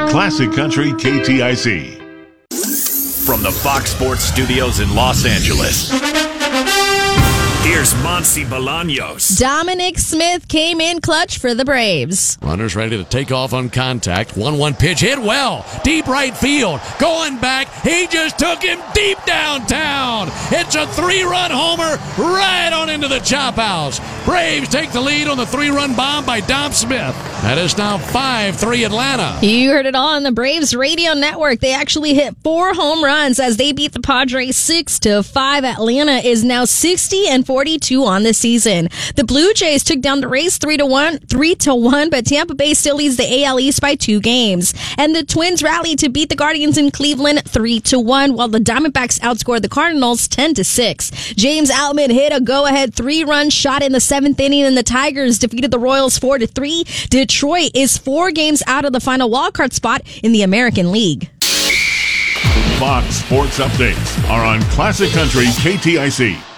Classic Country KTIC. From the Fox Sports Studios in Los Angeles, here's Monty Bolaños. Dominic Smith came in clutch for the Braves. Runners ready to take off on contact. 1-1 pitch hit well. Deep right field. Going back. He just took him deep downtown. It's a 3-run homer right on into the chop house. Braves take the lead on the 3-run bomb by Dom Smith. That is now 5-3 Atlanta. You heard it all on the Braves radio network. They actually hit 4 home runs as they beat the Padres 6-5. Atlanta is now 60-42 on the season. The Blue Jays took down the Rays 3-1, but Tampa Bay still leads the AL East by 2 games. And the Twins rallied to beat the Guardians in Cleveland 3-1, while the Diamondbacks outscored the Cardinals 10-6. James Outman hit a go-ahead 3-run shot in the 7th inning, and the Tigers defeated the Royals 4-3. Detroit is 4 games out of the final wildcard spot in the American League. Fox Sports Updates are on Classic Country KTIC.